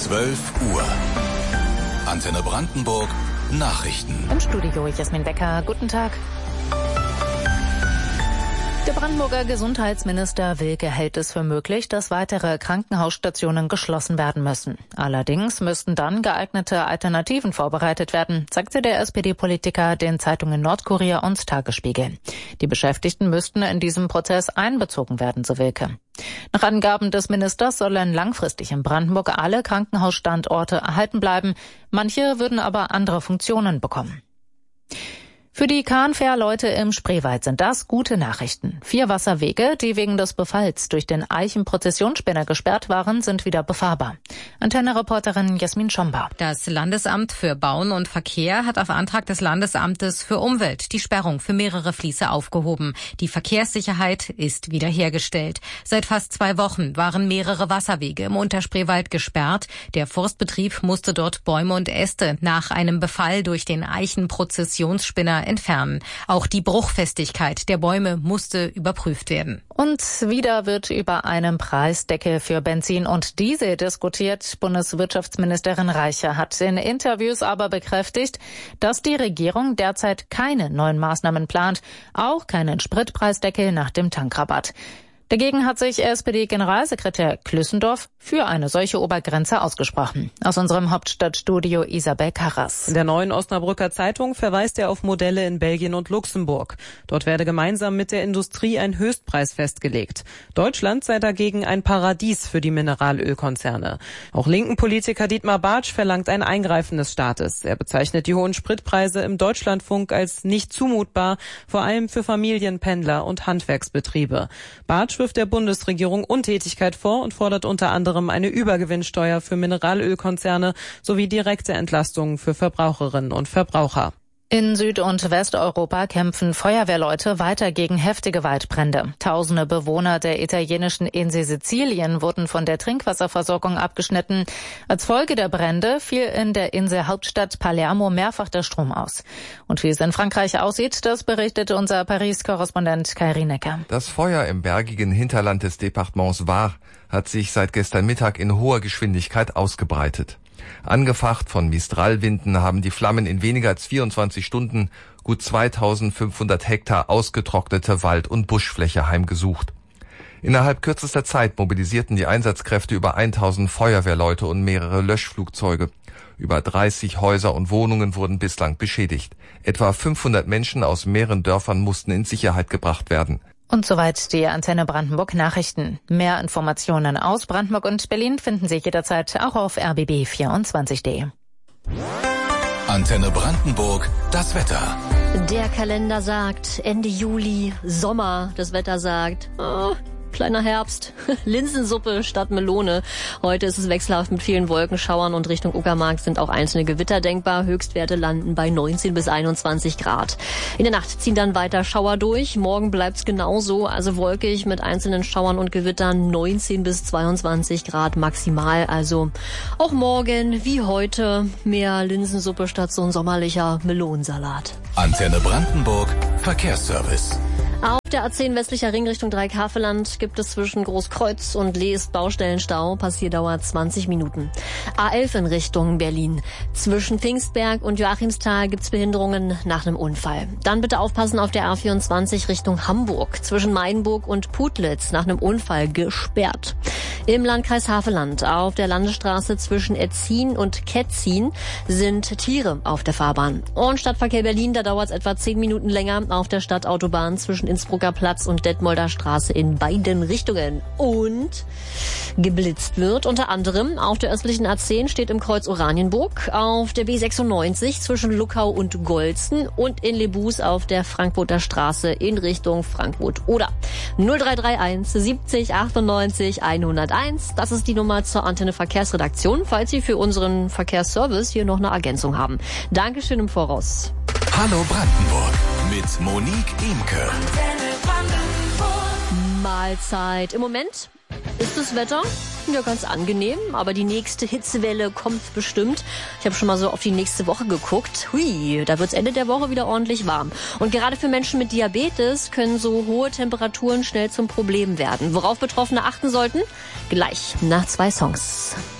12 Uhr. Antenne Brandenburg, Nachrichten. Im Studio Jasmin Becker, guten Tag. Der Brandenburger Gesundheitsminister Wilke hält es für möglich, dass weitere Krankenhausstationen geschlossen werden müssen. Allerdings müssten dann geeignete Alternativen vorbereitet werden, sagte der SPD-Politiker den Zeitungen Nordkurier und Tagesspiegel. Die Beschäftigten müssten in diesem Prozess einbezogen werden, so Wilke. Nach Angaben des Ministers sollen langfristig in Brandenburg alle Krankenhausstandorte erhalten bleiben. Manche würden aber andere Funktionen bekommen. Für die Kahnfährleute im Spreewald sind das gute Nachrichten. 4 Wasserwege, die wegen des Befalls durch den Eichen-Prozessionsspinner gesperrt waren, sind wieder befahrbar. Antenne-Reporterin Jasmin Schomba. Das Landesamt für Bauen und Verkehr hat auf Antrag des Landesamtes für Umwelt die Sperrung für mehrere Fließe aufgehoben. Die Verkehrssicherheit ist wiederhergestellt. Seit fast 2 Wochen waren mehrere Wasserwege im Unterspreewald gesperrt. Der Forstbetrieb musste dort Bäume und Äste nach einem Befall durch den Eichen-Prozessionsspinner entfernen. Auch die Bruchfestigkeit der Bäume musste überprüft werden. Und wieder wird über einen Preisdeckel für Benzin und Diesel diskutiert. Bundeswirtschaftsministerin Reiche hat in Interviews aber bekräftigt, dass die Regierung derzeit keine neuen Maßnahmen plant, auch keinen Spritpreisdeckel nach dem Tankrabatt. Dagegen hat sich SPD-Generalsekretär Klüssendorf für eine solche Obergrenze ausgesprochen. Aus unserem Hauptstadtstudio Isabel Karras. In der Neuen Osnabrücker Zeitung verweist er auf Modelle in Belgien und Luxemburg. Dort werde gemeinsam mit der Industrie ein Höchstpreis festgelegt. Deutschland sei dagegen ein Paradies für die Mineralölkonzerne. Auch linken Politiker Dietmar Bartsch verlangt ein Eingreifen des Staates. Er bezeichnet die hohen Spritpreise im Deutschlandfunk als nicht zumutbar, vor allem für Familien, Pendler und Handwerksbetriebe. Bartsch wirft der Bundesregierung Untätigkeit vor und fordert unter anderem eine Übergewinnsteuer für Mineralölkonzerne sowie direkte Entlastungen für Verbraucherinnen und Verbraucher. In Süd- und Westeuropa kämpfen Feuerwehrleute weiter gegen heftige Waldbrände. Tausende Bewohner der italienischen Insel Sizilien wurden von der Trinkwasserversorgung abgeschnitten. Als Folge der Brände fiel in der Inselhauptstadt Palermo mehrfach der Strom aus. Und wie es in Frankreich aussieht, das berichtet unser Paris-Korrespondent Kai Rienecker. Das Feuer im bergigen Hinterland des Departements Var hat sich seit gestern Mittag in hoher Geschwindigkeit ausgebreitet. Angefacht von Mistralwinden haben die Flammen in weniger als 24 Stunden gut 2500 Hektar ausgetrocknete Wald- und Buschfläche heimgesucht. Innerhalb kürzester Zeit mobilisierten die Einsatzkräfte über 1000 Feuerwehrleute und mehrere Löschflugzeuge. Über 30 Häuser und Wohnungen wurden bislang beschädigt. Etwa 500 Menschen aus mehreren Dörfern mussten in Sicherheit gebracht werden. Und soweit die Antenne Brandenburg Nachrichten. Mehr Informationen aus Brandenburg und Berlin finden Sie jederzeit auch auf rbb24.de. Antenne Brandenburg, das Wetter. Der Kalender sagt Ende Juli, Sommer. Das Wetter sagt, kleiner Herbst, Linsensuppe statt Melone. Heute ist es wechselhaft mit vielen Wolkenschauern und Richtung Uckermark sind auch einzelne Gewitter denkbar. Höchstwerte landen bei 19 bis 21 Grad. In der Nacht ziehen dann weiter Schauer durch. Morgen bleibt's genauso, also wolkig mit einzelnen Schauern und Gewittern 19 bis 22 Grad maximal. Also auch morgen wie heute mehr Linsensuppe statt so ein sommerlicher Melonensalat. Antenne Brandenburg, Verkehrsservice. Auf der A10 westlicher Ring Richtung Dreieckhaveland gibt es zwischen Großkreuz und Leest Baustellenstau. Passierdauer 20 Minuten. A11 in Richtung Berlin. Zwischen Pfingstberg und Joachimsthal gibt's Behinderungen nach einem Unfall. Dann bitte aufpassen auf der A24 Richtung Hamburg. Zwischen Meidenburg und Putlitz nach einem Unfall gesperrt. Im Landkreis Havelland auf der Landesstraße zwischen Etzin und Ketzin sind Tiere auf der Fahrbahn. Und Stadtverkehr Berlin, da dauert es etwa 10 Minuten länger auf der Stadtautobahn zwischen Innsbrucker Platz und Detmolder Straße in beiden Richtungen. Und geblitzt wird unter anderem auf der östlichen A10 steht im Kreuz Oranienburg, auf der B96 zwischen Luckau und Golzen und in Lebus auf der Frankfurter Straße in Richtung Frankfurt-Oder. 0331 70 98 101, das ist die Nummer zur Antenne Verkehrsredaktion, falls Sie für unseren Verkehrsservice hier noch eine Ergänzung haben. Dankeschön im Voraus. Hallo Brandenburg mit Monique Imke. Mahlzeit. Im Moment ist das Wetter ja ganz angenehm, aber die nächste Hitzewelle kommt bestimmt. Ich habe schon mal so auf die nächste Woche geguckt. Hui, da wird's Ende der Woche wieder ordentlich warm. Und gerade für Menschen mit Diabetes können so hohe Temperaturen schnell zum Problem werden. Worauf Betroffene achten sollten? Gleich nach 2 Songs.